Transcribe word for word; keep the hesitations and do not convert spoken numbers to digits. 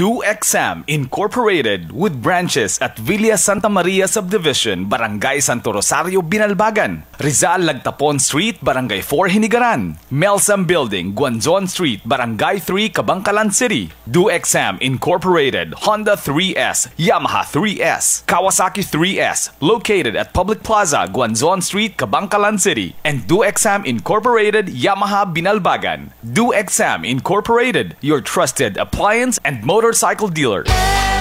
Do Exam Incorporated with branches at Villa Santa Maria Subdivision, Barangay Santo Rosario, Binalbagan, Rizal Lagtapon Street, Barangay four, Hinigaran, Melsam Building, Guanzon Street, Barangay three, Kabangkalan City. Do Exam Incorporated, Honda three S, Yamaha three S, Kawasaki three S, located at Public Plaza, Guanzon Street, Kabangkalan City, and Do Exam Incorporated, Yamaha, Binalbagan. Do Exam Incorporated, your trusted appliance and motorcycle dealer.